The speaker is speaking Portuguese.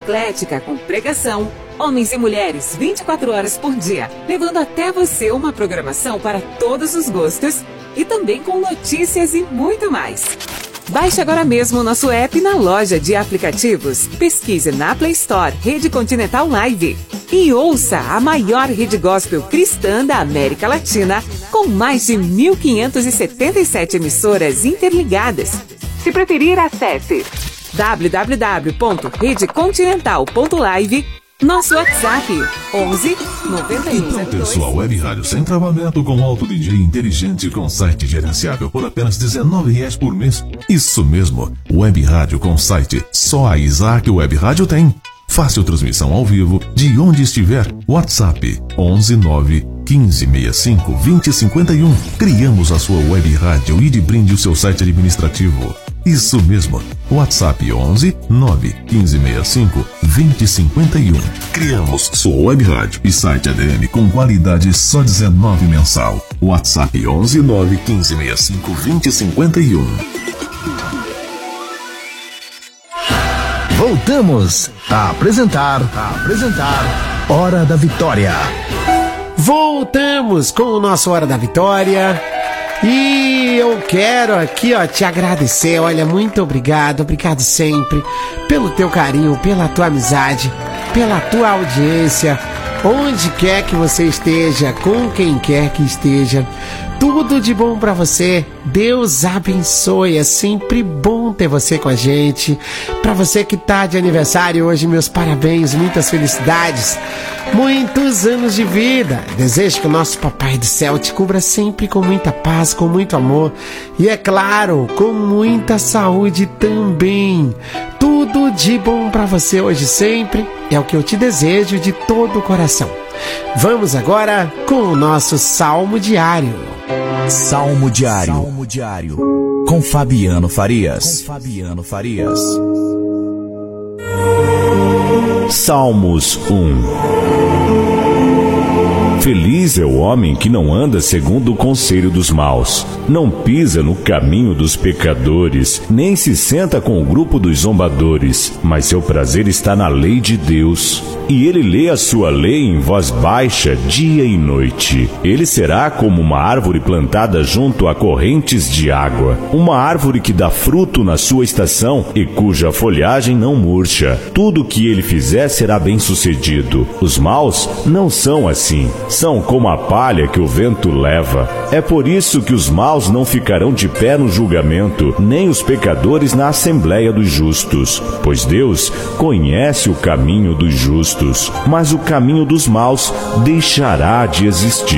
eclética com pregação, homens e mulheres 24 horas por dia, levando até você uma programação para todos os gostos e também com notícias e muito mais. Baixe agora mesmo o nosso app na loja de aplicativos. Pesquise na Play Store Rede Continental Live e ouça a maior rede gospel cristã da América Latina, com mais de 1.577 emissoras interligadas. Se preferir, acesse www.redecontinental.live, nosso WhatsApp 11 91. Então, pessoal, Web Rádio sem travamento com alto DJ inteligente com site gerenciável por apenas R$19 por mês. Isso mesmo, Web Rádio com site. Só a Isaac Web Rádio tem. Fácil transmissão ao vivo de onde estiver. WhatsApp 11 9 15 65 20 51. Criamos a sua Web Rádio e de brinde o seu site administrativo. Isso mesmo, WhatsApp 11 9 15 65 20 51. Criamos sua Web Rádio e site ADM com qualidade só R$19 mensal. WhatsApp 11 9 15 65 20 51. Voltamos a apresentar Hora da Vitória. Voltamos com o nosso Hora da Vitória. E eu quero aqui, te agradecer. Olha, muito obrigado sempre pelo teu carinho, pela tua amizade, pela tua audiência, onde quer que você esteja, com quem quer que esteja. Tudo de bom pra você. Deus abençoe. É sempre bom ter você com a gente. Pra você que tá de aniversário hoje, meus parabéns, muitas felicidades, muitos anos de vida. Desejo que o nosso Papai do Céu te cubra sempre com muita paz, com muito amor e, é claro, com muita saúde também. Tudo de bom pra você hoje sempre. É o que eu te desejo de todo o coração. Vamos agora com o nosso Salmo Diário. Salmo Diário. Com Fabiano Farias. Salmos 1. Feliz é o homem que não anda segundo o conselho dos maus, não pisa no caminho dos pecadores, nem se senta com o grupo dos zombadores, mas seu prazer está na lei de Deus. E ele lê a sua lei em voz baixa dia e noite. Ele será como uma árvore plantada junto a correntes de água, uma árvore que dá fruto na sua estação e cuja folhagem não murcha. Tudo o que ele fizer será bem-sucedido. Os maus não são assim. São como a palha que o vento leva. É por isso que os maus não ficarão de pé no julgamento, nem os pecadores na assembleia dos justos. Pois Deus conhece o caminho dos justos, mas o caminho dos maus deixará de existir.